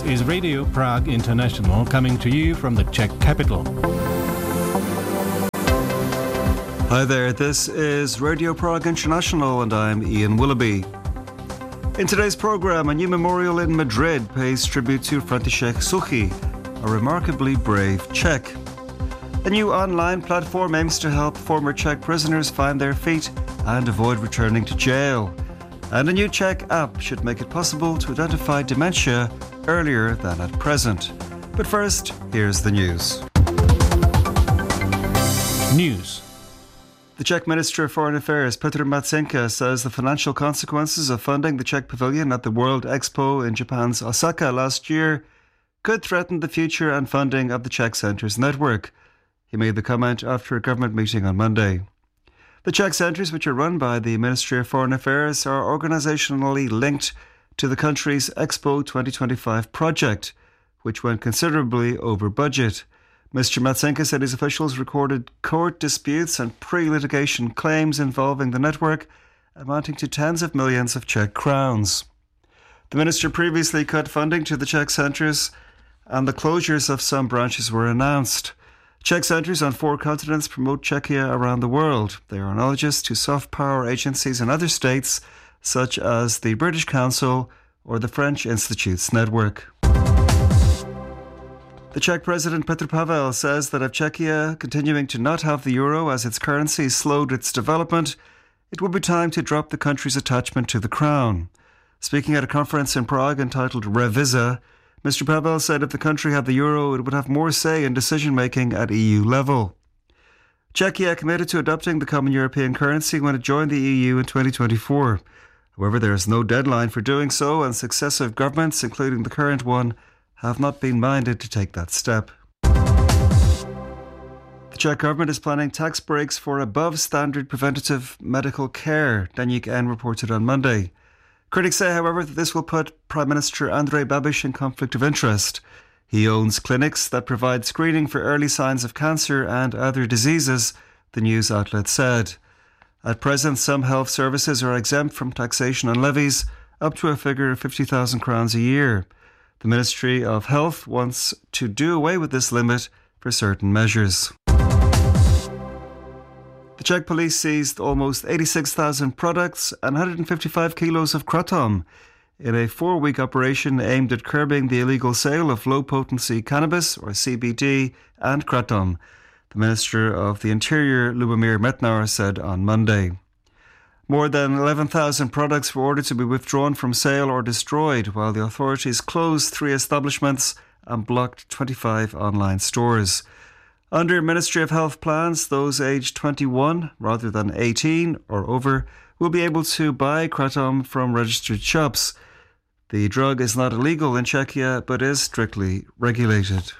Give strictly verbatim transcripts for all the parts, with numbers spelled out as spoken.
This is Radio Prague International coming to you from the Czech capital. Hi there, this is Radio Prague International and I'm Ian Willoughby. In today's programme, a new memorial in Madrid pays tribute to František Suchý, a remarkably brave Czech. A new online platform aims to help former Czech prisoners find their feet and avoid returning to jail. And a new Czech app should make it possible to identify dementia earlier than at present. But first, here's the news. News. The Czech Minister of Foreign Affairs, Petr Matsenka, says the financial consequences of funding the Czech pavilion at the World Expo in Japan's Osaka last year could threaten the future and funding of the Czech Centres network. He made the comment after a government meeting on Monday. The Czech Centres, which are run by the Ministry of Foreign Affairs, are organisationally linked to the country's Expo twenty twenty-five project, which went considerably over budget. Mister Matsenka said his officials recorded court disputes and pre-litigation claims involving the network, amounting to tens of millions of Czech crowns. The minister previously cut funding to the Czech Centres, and the closures of some branches were announced. Czech Centres on four continents promote Czechia around the world. They are analogous to soft power agencies in other states, such as the British Council or the French Institutes Network. The Czech President Petr Pavel says that if Czechia, continuing to not have the euro as its currency, slowed its development, it would be time to drop the country's attachment to the crown. Speaking at a conference in Prague entitled Revisa, Mister Pavel said if the country had the euro, it would have more say in decision-making at E U level. Czechia committed to adopting the common European currency when it joined the E U in twenty twenty-four. However, there is no deadline for doing so, and successive governments, including the current one, have not been minded to take that step. The Czech government is planning tax breaks for above-standard preventative medical care, Deník N reported on Monday. Critics say, however, that this will put Prime Minister Andrej Babiš in conflict of interest. He owns clinics that provide screening for early signs of cancer and other diseases, the news outlet said. At present, some health services are exempt from taxation and levies, up to a figure of fifty thousand crowns a year. The Ministry of Health wants to do away with this limit for certain measures. The Czech police seized almost eighty-six thousand products and one hundred fifty-five kilos of kratom in a four-week operation aimed at curbing the illegal sale of low-potency cannabis, or C B D, and kratom, the Minister of the Interior, Lubomír Metnar, said on Monday. More than eleven thousand products were ordered to be withdrawn from sale or destroyed, while the authorities closed three establishments and blocked twenty-five online stores. Under Ministry of Health plans, those aged twenty-one rather than eighteen or over will be able to buy kratom from registered shops. The drug is not illegal in Czechia but is strictly regulated.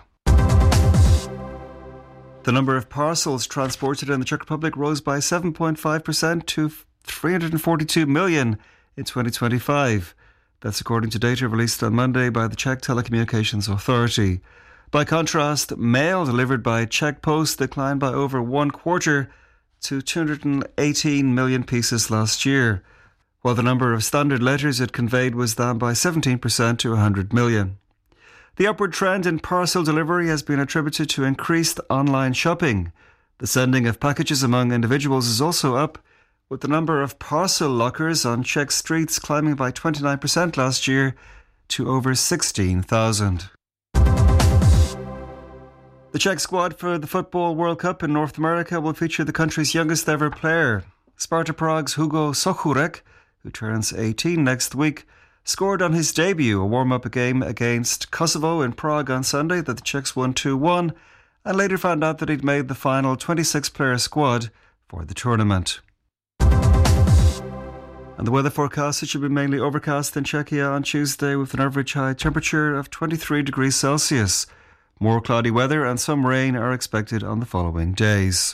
The number of parcels transported in the Czech Republic rose by seven point five percent to three hundred forty-two million in twenty twenty-five. That's according to data released on Monday by the Czech Telecommunications Authority. By contrast, mail delivered by Czech Post declined by over one quarter to two hundred eighteen million pieces last year, while the number of standard letters it conveyed was down by seventeen percent to one hundred million. The upward trend in parcel delivery has been attributed to increased online shopping. The sending of packages among individuals is also up, with the number of parcel lockers on Czech streets climbing by twenty-nine percent last year to over sixteen thousand. The Czech squad for the Football World Cup in North America will feature the country's youngest ever player. Sparta Prague's Hugo Sochurek, who turns eighteen next week, scored on his debut a warm-up game against Kosovo in Prague on Sunday that the Czechs won two one, and later found out that he'd made the final twenty-six player squad for the tournament. And the weather forecast, it should be mainly overcast in Czechia on Tuesday with an average high temperature of twenty-three degrees Celsius. More cloudy weather and some rain are expected on the following days.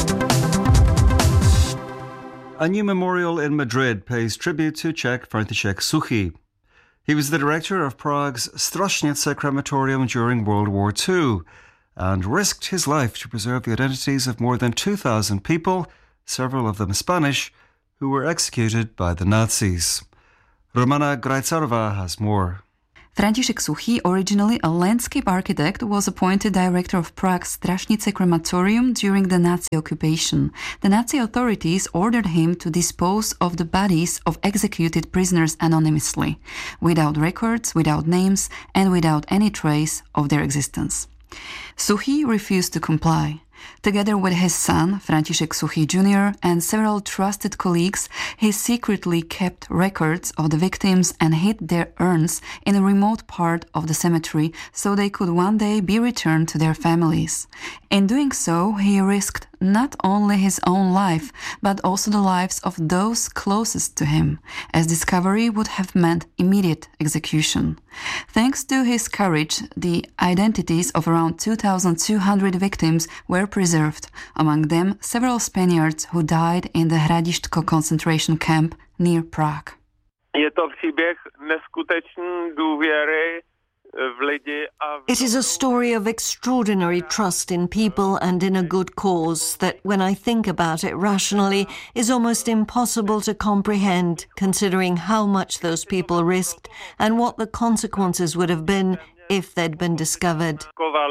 A new memorial in Madrid pays tribute to Czech František Suchý. He was the director of Prague's Strašnice crematorium during World War Two and risked his life to preserve the identities of more than two thousand people, several of them Spanish, who were executed by the Nazis. Romana Grajcarova has more. František Suchý, originally a landscape architect, was appointed director of Prague's Strašnice crematorium during the Nazi occupation. The Nazi authorities ordered him to dispose of the bodies of executed prisoners anonymously, without records, without names, and without any trace of their existence. Suchý refused to comply. Together with his son, František Suchý Junior, and several trusted colleagues, he secretly kept records of the victims and hid their urns in a remote part of the cemetery so they could one day be returned to their families. In doing so, he risked not only his own life, but also the lives of those closest to him, as discovery would have meant immediate execution. Thanks to his courage, the identities of around two thousand two hundred victims were preserved, among them several Spaniards who died in the Hradištko concentration camp near Prague. Je to příběh neskutečné důvěry v lidi a It is a story of extraordinary trust in people and in a good cause that, when I think about it rationally, is almost impossible to comprehend, considering how much those people risked and what the consequences would have been if they'd been discovered.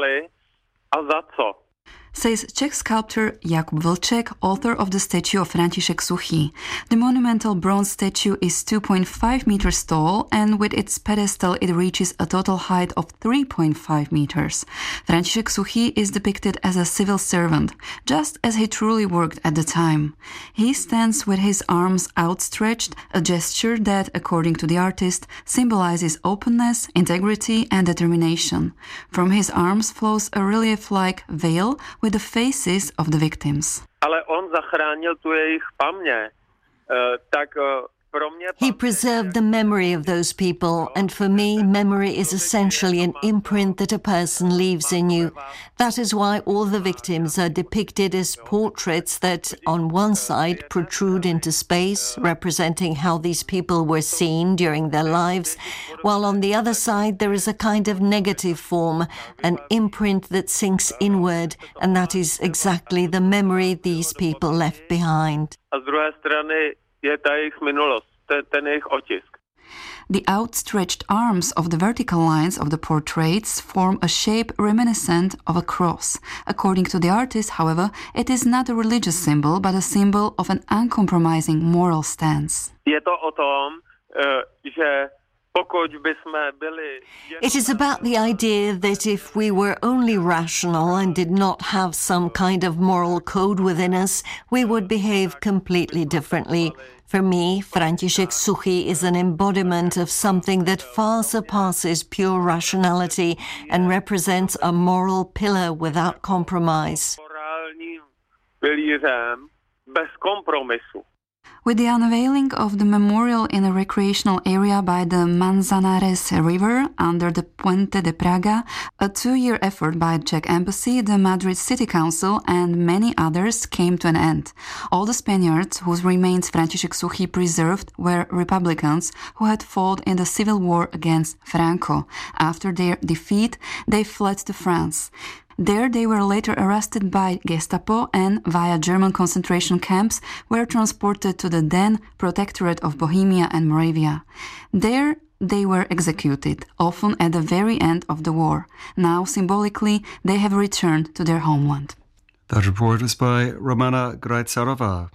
A za co? Says Czech sculptor Jakub Vlček, author of the statue of František Suchý. The monumental bronze statue is two point five meters tall, and with its pedestal it reaches a total height of three point five meters. František Suchý is depicted as a civil servant, just as he truly worked at the time. He stands with his arms outstretched, a gesture that, according to the artist, symbolizes openness, integrity, and determination. From his arms flows a relief-like veil with the faces of the victims. Ale on zachránil tu jejich paměť. Tak pro mě He preserved the memory of those people, and for me, memory is essentially an imprint that a person leaves in you. That is why all the victims are depicted as portraits that, on one side, protrude into space, representing how these people were seen during their lives, while on the other side there is a kind of negative form, an imprint that sinks inward, and that is exactly the memory these people left behind. A z druhé strany je ta jejich minulost, ten jejich otisk. The outstretched arms of the vertical lines of the portraits form a shape reminiscent of a cross. According to the artist, however, it is not a religious symbol, but a symbol of an uncompromising moral stance. Je to o tom, že pokud bychom byli... It is about the idea that if we were only rational and did not have some kind of moral code within us, we would behave completely differently. For me, František Suchý is an embodiment of something that far surpasses pure rationality and represents a moral pillar without compromise. Morálním pilířem bez kompromisu. With the unveiling of the memorial in a recreational area by the Manzanares River under the Puente de Praga, a two-year effort by the Czech Embassy, the Madrid City Council and many others came to an end. All the Spaniards whose remains František Suchý preserved were Republicans who had fought in the civil war against Franco. After their defeat, they fled to France. There they were later arrested by Gestapo and, via German concentration camps, were transported to the then Protectorate of Bohemia and Moravia. There they were executed, often at the very end of the war. Now, symbolically, they have returned to their homeland. That report was by Romana Grajcarova.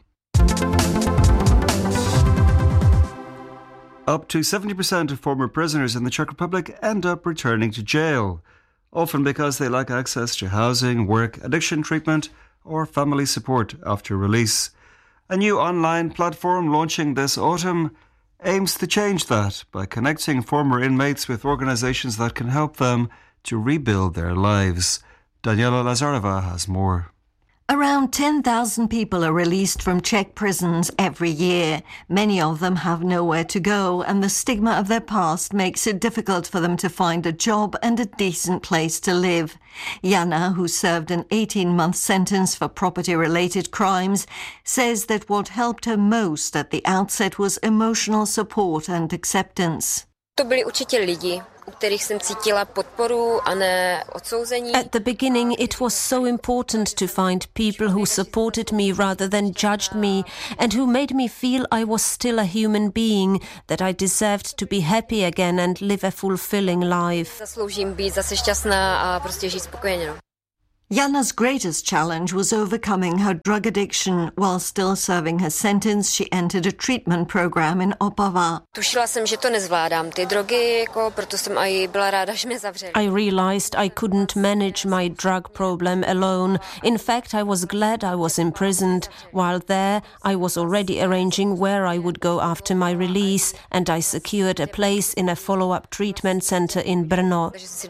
Up to seventy percent of former prisoners in the Czech Republic end up returning to jail, often because they lack access to housing, work, addiction treatment, or family support after release. A new online platform launching this autumn aims to change that by connecting former inmates with organisations that can help them to rebuild their lives. Daniela Lazarova has more. Around ten thousand people are released from Czech prisons every year. Many of them have nowhere to go, and the stigma of their past makes it difficult for them to find a job and a decent place to live. Jana, who served an eighteen-month sentence for property-related crimes, says that what helped her most at the outset was emotional support and acceptance. To byli určitě lidi, At the beginning, it was so important to find people who supported me rather than judged me, and who made me feel I was still a human being, that I deserved to be happy again and live a fulfilling life. Jana's greatest challenge was overcoming her drug addiction. While still serving her sentence, she entered a treatment program in Opava. I realized I couldn't manage my drug problem alone. In fact, I was glad I was imprisoned. While there, I was already arranging where I would go after my release, and I secured a place in a follow-up treatment center in Brno.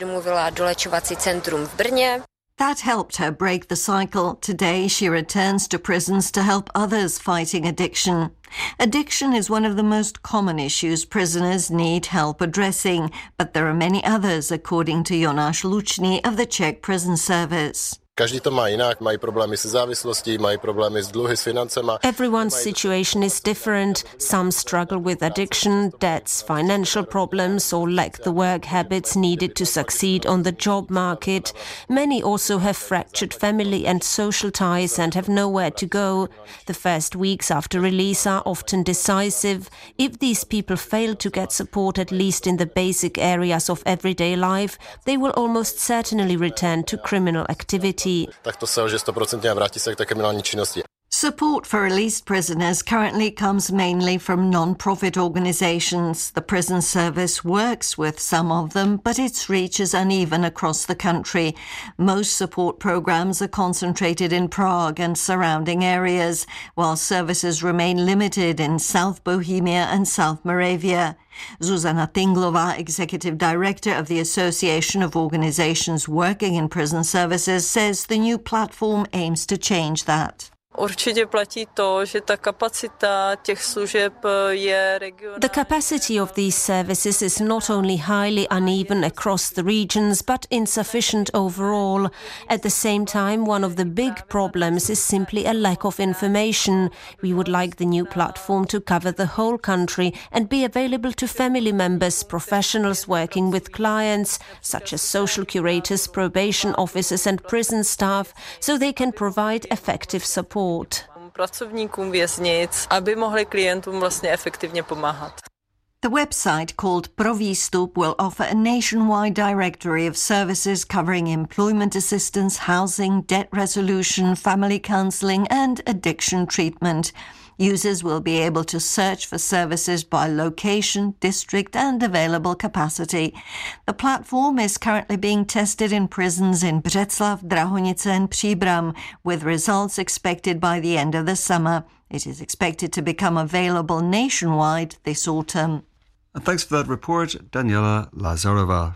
That helped her break the cycle. Today, she returns to prisons to help others fighting addiction. Addiction is one of the most common issues prisoners need help addressing, but there are many others, according to Jonáš Lučný of the Czech Prison Service. Každý to má jinak, mají problémy se závislostí, mají problémy s dluhy, s financema. Everyone's situation is different. Some struggle with addiction, debts, financial problems, or lack the work habits needed to succeed on the job market. Many also have fractured family and social ties and have nowhere to go. The first weeks after release are often decisive. If these people fail to get support, at least in the basic areas of everyday life, they will almost certainly return to criminal activity. Tak to selže stoprocentně a vrátí se k té kriminální činnosti. Support for released prisoners currently comes mainly from non-profit organisations. The prison service works with some of them, but its reach is uneven across the country. Most support programmes are concentrated in Prague and surrounding areas, while services remain limited in South Bohemia and South Moravia. Zuzana Tinglová, Executive Director of the Association of Organisations Working in Prison Services, says the new platform aims to change that. Určitě platí to, že ta kapacita těch služeb je regionální. The capacity of these services is not only highly uneven across the regions, but insufficient overall. At the same time, one of the big problems is simply a lack of information. We would like the new platform to cover the whole country and be available to family members, professionals working with clients, such as social curators, probation officers and prison staff, so they can provide effective support. Pracovníkům věznic, aby mohli klientům vlastně efektivně pomáhat. The website called Pro Výstup will offer a nationwide directory of services covering employment assistance, housing, debt resolution, family counselling and addiction treatment. Users will be able to search for services by location, district and available capacity. The platform is currently being tested in prisons in Břeclav, Drahonice and Příbram, with results expected by the end of the summer. It is expected to become available nationwide this autumn. And thanks for that report, Daniela Lazarova.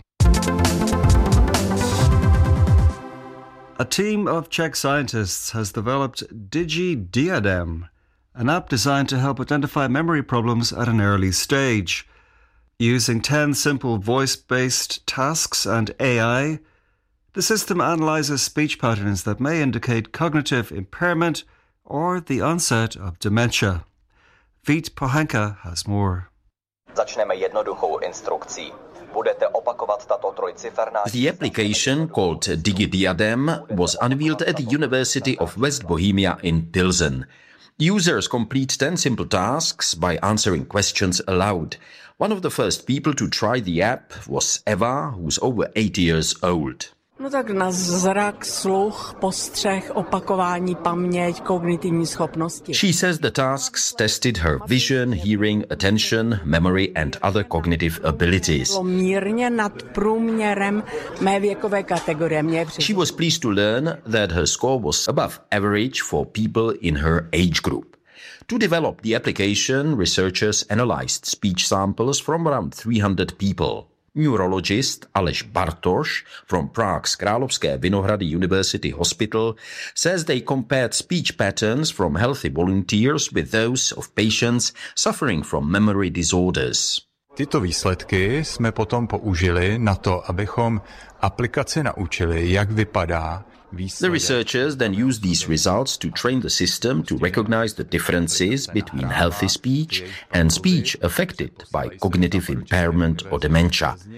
A team of Czech scientists has developed DigiDiadem, an app designed to help identify memory problems at an early stage. Using ten simple voice-based tasks and A I, the system analyzes speech patterns that may indicate cognitive impairment or the onset of dementia. Vít Pohanka has more. Začneme jednoduchou instrukcí. Budete opakovat tato trojciferná... The application, called DigiDiadem, was unveiled at the University of West Bohemia in Pilsen. Users complete ten simple tasks by answering questions aloud. One of the first people to try the app was Eva, who's over eight years old. No tak na zrak, sluch, postřeh, opakování, paměť, kognitivní schopnosti. She says the tasks tested her vision, hearing, attention, memory and other cognitive abilities. Mírně nad průměrem mé věkové kategorie. She was pleased to learn that her score was above average for people in her age group. To develop the application, researchers analyzed speech samples from around three hundred people. Neurologist Aleš Bartoš from Prague's Královské Vinohrady University Hospital says they compared speech patterns from healthy volunteers with those of patients suffering from memory disorders. Tyto výsledky jsme potom použili na to, abychom aplikaci naučili, jak vypadá výsledek. The researchers then used these results to train the system to recognize the differences between healthy speech and speech affected by cognitive impairment or dementia.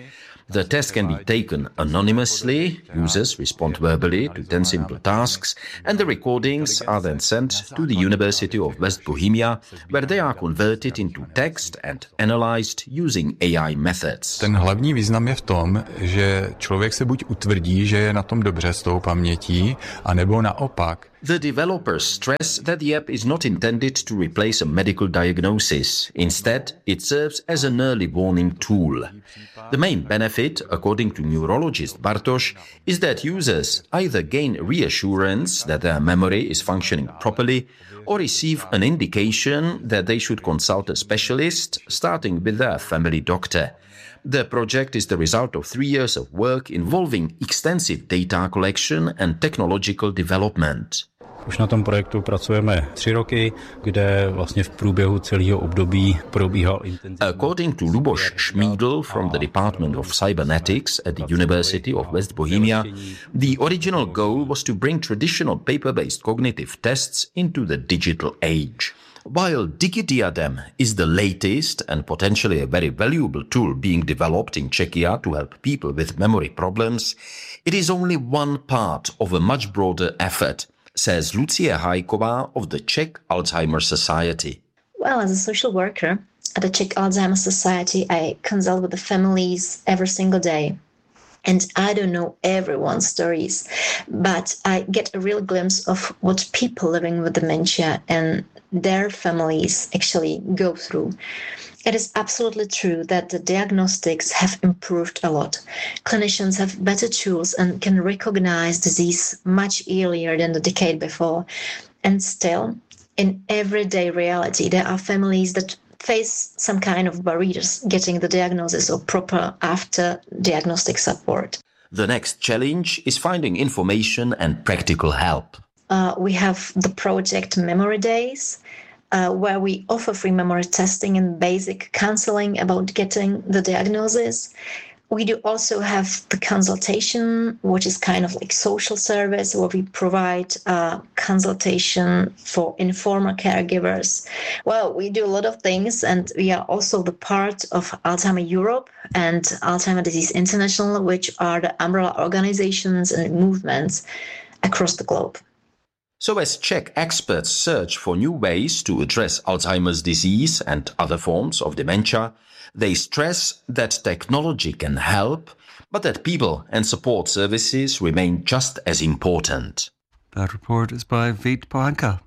The test can be taken anonymously, users respond verbally to ten simple tasks, and the recordings are then sent to the University of West Bohemia, where they are converted into text and analyzed using A I methods. Ten hlavní význam je v tom, že člověk se buď utvrdí, že je na tom dobře s tou pamětí, anebo naopak. The developers stress that the app is not intended to replace a medical diagnosis. Instead, it serves as an early warning tool. The main benefit, according to neurologist Bartosz, is that users either gain reassurance that their memory is functioning properly or receive an indication that they should consult a specialist, starting with their family doctor. The project is the result of three years of work involving extensive data collection and technological development. Už na tom projektu pracujeme tři roky, kde vlastně v průběhu celého období probíhal intenzivní. According to Luboš Šmídl from the Department of Cybernetics at the University of West Bohemia, the original goal was to bring traditional paper-based cognitive tests into the digital age. While DigiDiadem is the latest and potentially a very valuable tool being developed in Czechia to help people with memory problems, it is only one part of a much broader effort, says Lucie Hajková of the Czech Alzheimer's Society. Well, as a social worker at the Czech Alzheimer's Society, I consult with the families every single day. And I don't know everyone's stories, but I get a real glimpse of what people living with dementia and their families actually go through. It is absolutely true that the diagnostics have improved a lot. Clinicians have better tools and can recognize disease much earlier than the decade before. And still, in everyday reality, there are families that face some kind of barriers getting the diagnosis or proper after diagnostic support. The next challenge is finding information and practical help. Uh, we have the project Memory Days, uh, where we offer free memory testing and basic counseling about getting the diagnosis. We do also have the consultation, which is kind of like social service, where we provide uh, consultation for informal caregivers. Well, we do a lot of things, and we are also the part of Alzheimer Europe and Alzheimer Disease International, which are the umbrella organizations and movements across the globe. So as Czech experts search for new ways to address Alzheimer's disease and other forms of dementia, they stress that technology can help, but that people and support services remain just as important. That report is by Vít Pohanka.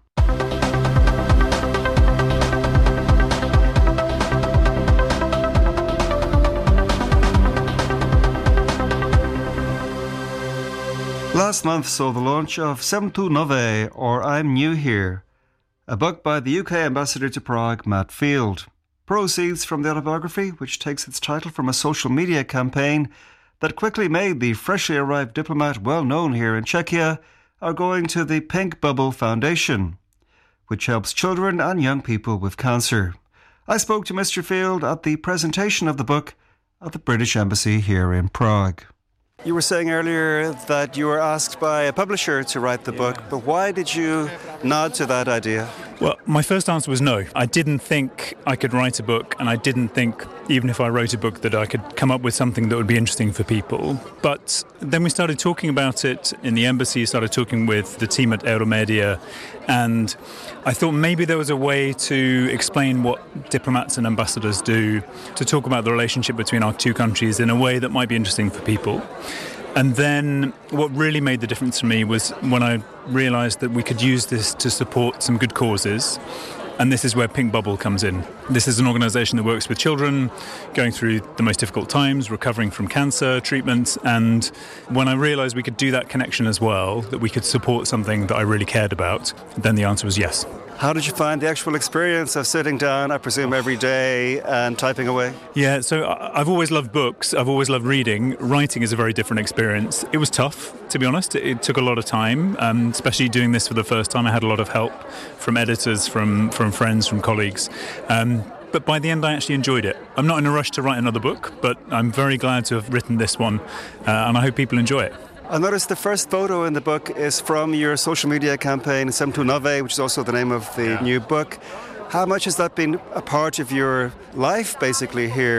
Last month saw the launch of Sem tu nové, or I'm New Here, a book by the U K ambassador to Prague, Matt Field. Proceeds from the autobiography, which takes its title from a social media campaign that quickly made the freshly arrived diplomat well known here in Czechia, are going to the Pink Bubble Foundation, which helps children and young people with cancer. I spoke to Mister Field at the presentation of the book at the British Embassy here in Prague. You were saying earlier that you were asked by a publisher to write the book, but why did you nod to that idea? Well, my first answer was no. I didn't think I could write a book, and I didn't think, even if I wrote a book, that I could come up with something that would be interesting for people. But then we started talking about it in the embassy, started talking with the team at Euromedia, and I thought maybe there was a way to explain what diplomats and ambassadors do, to talk about the relationship between our two countries in a way that might be interesting for people. And then what really made the difference to me was when I realised that we could use this to support some good causes. And this is where Pink Bubble comes in. This is an organisation that works with children going through the most difficult times, recovering from cancer treatment. And when I realised we could do that connection as well, that we could support something that I really cared about, then the answer was yes. How did you find the actual experience of sitting down, I presume, every day and typing away? Yeah, so I've always loved books. I've always loved reading. Writing is a very different experience. It was tough, to be honest. It took a lot of time, um, especially doing this for the first time. I had a lot of help from editors, from, from friends, from colleagues. Um, but by the end, I actually enjoyed it. I'm not in a rush to write another book, but I'm very glad to have written this one, uh, and I hope people enjoy it. I noticed the first photo in the book is from your social media campaign, Sem tu nové, which is also the name of the yeah. new book. How much has that been a part of your life, basically, here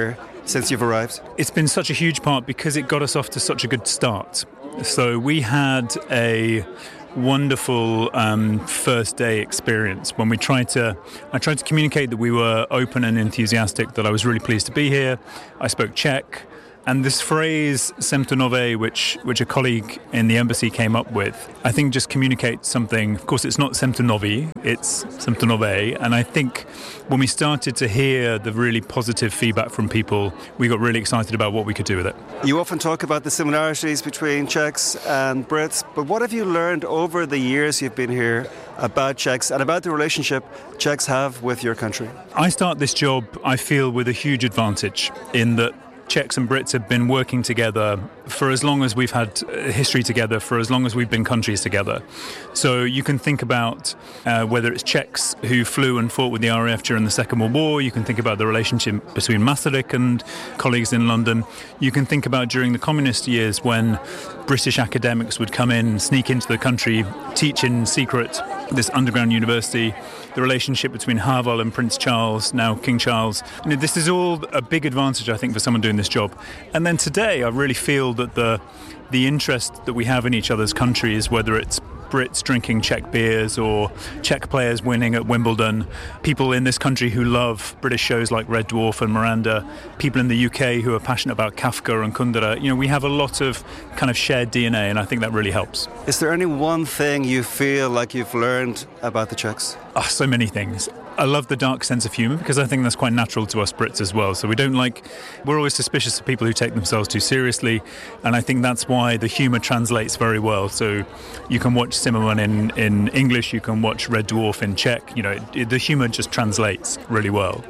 since you've arrived? It's been such a huge part because it got us off to such a good start. So we had a wonderful um, first day experience when we tried to I tried to communicate that we were open and enthusiastic, that I was really pleased to be here. I spoke Czech, and this phrase "Jsem to nové," which which a colleague in the embassy came up with, I think just communicates something. Of course, it's not "Jsem to nový," it's "Jsem to nové," and I think when we started to hear the really positive feedback from people, we got really excited about what we could do with it. You often talk about the similarities between Czechs and Brits, but what have you learned over the years you've been here about Czechs and about the relationship Czechs have with your country? I start this job, I feel, with a huge advantage in that Czechs and Brits have been working together for as long as we've had history together, for as long as we've been countries together. So you can think about uh, whether it's Czechs who flew and fought with the R A F during the Second World War. You can think about the relationship between Masaryk and colleagues in London. You can think about during the communist years when British academics would come in, sneak into the country, teach in secret this underground university, the relationship between Havel and Prince Charles, now King Charles. You know, this is all a big advantage, I think, for someone doing this job. And then today, I really feel that the the interest that we have in each other's countries, whether it's Brits drinking Czech beers or Czech players winning at Wimbledon, people in this country who love British shows like Red Dwarf and Miranda, people in the U K who are passionate about Kafka and Kundera, you know, we have a lot of kind of shared D N A, and I think that really helps. Is there any one thing you feel like you've learned about the Czechs? Oh, so many things. I love the dark sense of humour because I think that's quite natural to us Brits as well. So we don't like, we're always suspicious of people who take themselves too seriously, and I think that's why the humour translates very well. So you can watch Zimmerman in, in English, you can watch Red Dwarf in Czech, you know, it, it, the humour just translates really well.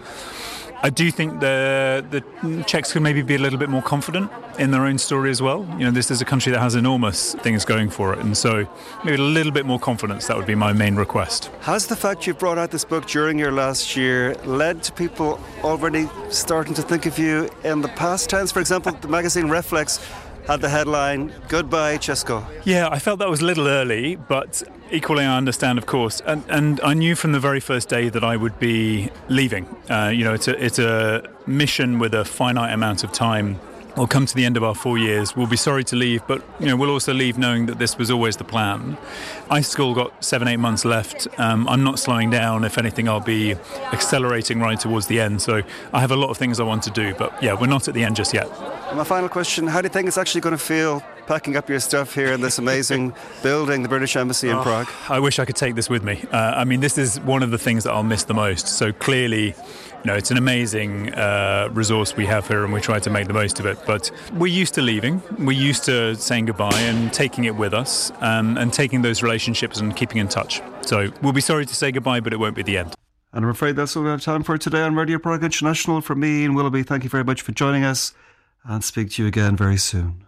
I do think the the Czechs could maybe be a little bit more confident in their own story as well. You know, this is a country that has enormous things going for it, and so maybe a little bit more confidence, that would be my main request. Has the fact you brought out this book during your last year led to people already starting to think of you in the past tense? For example, the magazine Reflex had the headline, "Goodbye, Česko." Yeah, I felt that was a little early, but equally I understand, of course. And, and I knew from the very first day that I would be leaving. Uh, you know, it's a, it's a mission with a finite amount of time. We'll come to the end of our four years. We'll be sorry to leave, but you know, we'll also leave knowing that this was always the plan. I still got seven, eight months left. Um, I'm not slowing down. If anything, I'll be accelerating right towards the end. So I have a lot of things I want to do, but yeah, we're not at the end just yet. And my final question, how do you think it's actually going to feel packing up your stuff here in this amazing building, the British Embassy in oh, Prague? I wish I could take this with me. Uh, I mean, this is one of the things that I'll miss the most. So clearly, you know, it's an amazing uh, resource we have here, and we try to make the most of it. But we're used to leaving. We're used to saying goodbye and taking it with us, um, and taking those relationships and keeping in touch. So we'll be sorry to say goodbye, but it won't be the end. And I'm afraid that's all we have time for today on Radio Prague International. From me, Ian Willoughby, thank you very much for joining us, and speak to you again very soon.